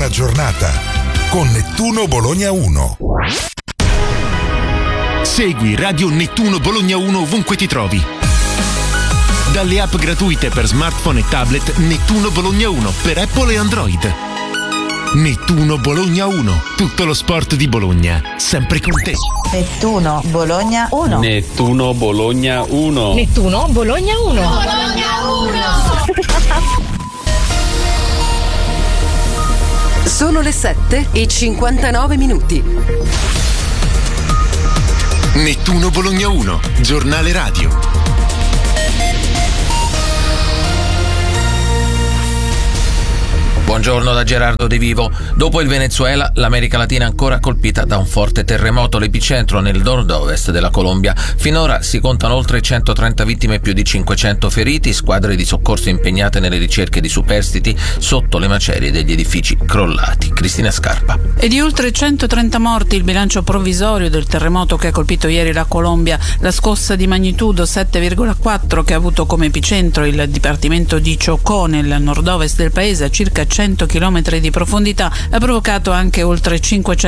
buona giornata con Nettuno Bologna 1. Segui Radio Nettuno Bologna 1 ovunque ti trovi. Dalle app gratuite per smartphone e tablet Nettuno Bologna 1 per Apple e Android. Nettuno Bologna 1, tutto lo sport di Bologna, sempre con te. Nettuno Bologna 1. Nettuno Bologna 1. Nettuno Bologna 1. Bologna 1. Sono le 7:59. Nettuno Bologna 1, giornale radio. Buongiorno da Gerardo De Vivo. Dopo il Venezuela, l'America Latina è ancora colpita da un forte terremoto, l'epicentro nel nord-ovest della Colombia. Finora si contano oltre 130 vittime e più di 500 feriti, squadre di soccorso impegnate nelle ricerche di superstiti sotto le macerie degli edifici crollati. Cristina Scarpa. E di oltre 130 morti il bilancio provvisorio del terremoto che ha colpito ieri la Colombia. La scossa di magnitudo 7,4 che ha avuto come epicentro il dipartimento di Chocó nel nord-ovest del paese a circa 100 km di profondità ha provocato anche oltre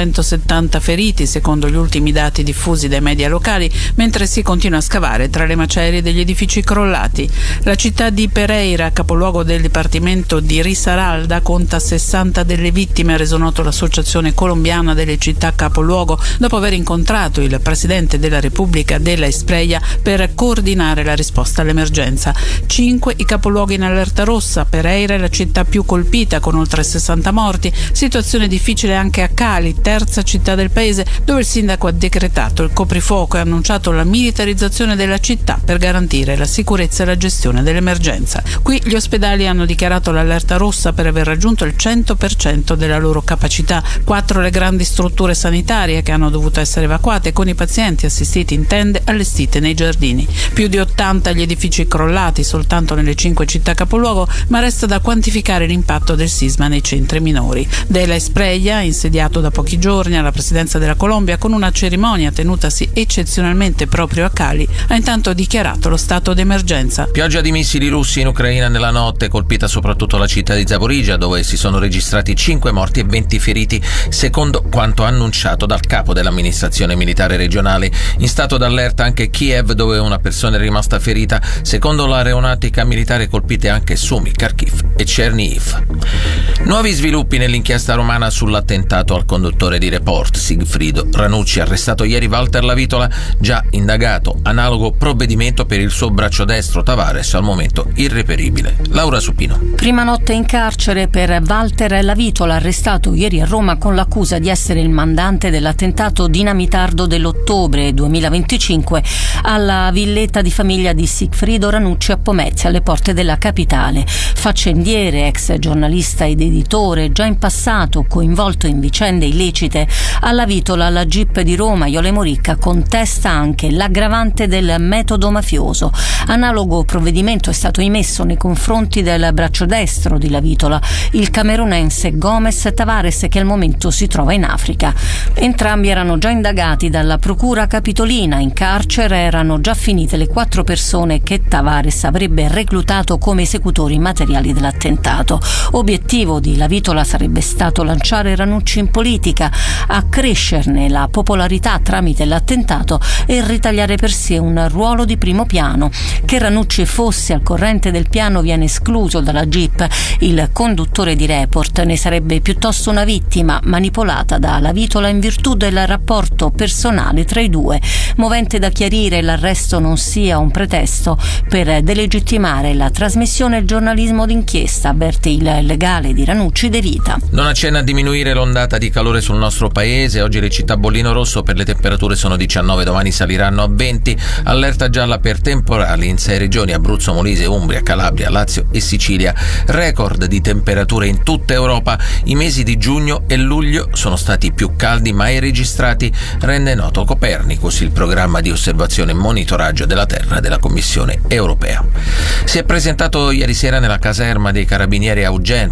570 feriti, secondo gli ultimi dati diffusi dai media locali, mentre si continua a scavare tra le macerie degli edifici crollati. La città di Pereira, capoluogo del dipartimento di Risaralda, conta 60 delle vittime, ha reso noto l'Associazione Colombiana delle città capoluogo, dopo aver incontrato il presidente della Repubblica della Espreia per coordinare la risposta all'emergenza. 5 i capoluoghi in allerta rossa. Pereira è la città più colpita, con oltre 60 morti. Situazione difficile anche a Cali, terza città del paese, dove il sindaco ha decretato il coprifuoco e ha annunciato la militarizzazione della città per garantire la sicurezza e la gestione dell'emergenza. Qui gli ospedali hanno dichiarato l'allerta rossa per aver raggiunto il 100% della loro capacità. 4 le grandi strutture sanitarie che hanno dovuto essere evacuate, con i pazienti assistiti in tende allestite nei giardini. Più di 80 gli edifici crollati soltanto nelle 5 città capoluogo, ma resta da quantificare l'impatto del sisma nei centri minori. Della Espreia, insediato da pochi giorni alla presidenza della Colombia con una cerimonia tenutasi eccezionalmente proprio a Cali, ha intanto dichiarato lo stato d'emergenza. Pioggia di missili russi in Ucraina nella notte, colpita soprattutto la città di Zaporizhzhia, dove si sono registrati 5 morti e 20 feriti, secondo quanto annunciato dal capo dell'amministrazione militare regionale. In stato d'allerta anche Kiev, dove una persona è rimasta ferita. Secondo l'aeronautica militare colpite anche Sumy, Kharkiv e Chernihiv. Nuovi sviluppi nell'inchiesta romana sull'attentato al conduttore di Report, Sigfrido Ranucci, arrestato ieri Walter Lavitola, già indagato. Analogo provvedimento per il suo braccio destro Tavares, al momento irreperibile. Laura Supino. Prima notte in carcere per Walter Lavitola, arrestato ieri a Roma con l'accusa di essere il mandante dell'attentato dinamitardo dell'ottobre 2025 alla villetta di famiglia di Sigfrido Ranucci a Pomezia, alle porte della capitale. Faccendiere, ex giornalista ed editore, già in passato coinvolto in vicende illecite, alla Vitola la GIP di Roma, Iole Moricca, contesta anche l'aggravante del metodo mafioso. Analogo provvedimento è stato emesso nei confronti del braccio destro di Lavitola, il camerunense Gomes Tavares, che al momento si trova in Africa. Entrambi erano già indagati dalla procura capitolina. In carcere erano già finite le 4 persone che Tavares avrebbe reclutato come esecutori materiali dell'attentato. Obiettivo di Lavitola sarebbe stato lanciare Ranucci in politica, accrescerne la popolarità tramite l'attentato e ritagliare per sé un ruolo di primo piano. Che Ranucci fosse al corrente del piano viene escluso dalla GIP. Il conduttore di Report ne sarebbe piuttosto una vittima, manipolata da Lavitola in virtù del rapporto personale tra i due. Movente da chiarire l'arresto non sia un pretesto per delegittimare la trasmissione e il giornalismo d'inchiesta, avverte il legale di Ranucci De Vita. Non accenna a diminuire l'ondata di calore sul nostro paese. Oggi le città bollino rosso per le temperature sono 19, domani saliranno a 20. Allerta gialla per temporali in 6 regioni: Abruzzo, Molise, Umbria, Calabria, Lazio e Sicilia. Record di temperature in tutta Europa. I mesi di giugno e luglio sono stati più caldi mai registrati, rende noto Copernicus, il programma di osservazione e monitoraggio della Terra della Commissione europea. Si è presentato ieri sera nella caserma dei Carabinieri a Ugento, in provincia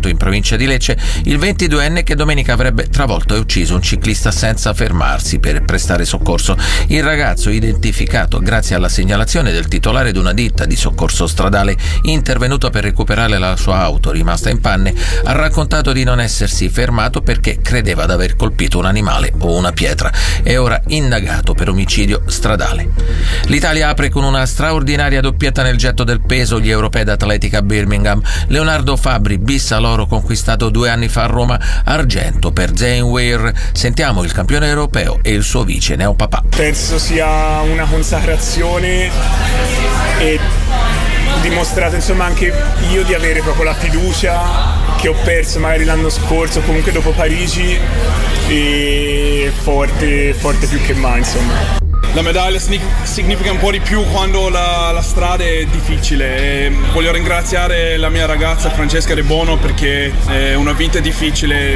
provincia di Lecce, il 22enne che domenica avrebbe travolto e ucciso un ciclista senza fermarsi per prestare soccorso. Il ragazzo, identificato grazie alla segnalazione del titolare di una ditta di soccorso stradale intervenuto per recuperare la sua auto rimasta in panne, ha raccontato di non essersi fermato perché credeva di aver colpito un animale o una pietra. È ora indagato per omicidio stradale. L'Italia apre con una straordinaria doppietta nel getto del peso gli europei d'atletica a Birmingham. Leonardo Fabbri bissa l'oro conquistato 2 anni fa a Roma, argento per Zane Weir. Sentiamo il campione europeo e il suo vice neopapà. Penso sia una consacrazione e dimostrato insomma anche io di avere proprio la fiducia che ho perso magari l'anno scorso, comunque dopo Parigi, e forte più che mai insomma. La medaglia significa un po' di più quando la strada è difficile. Voglio ringraziare la mia ragazza Francesca De Bono perché è una vita difficile.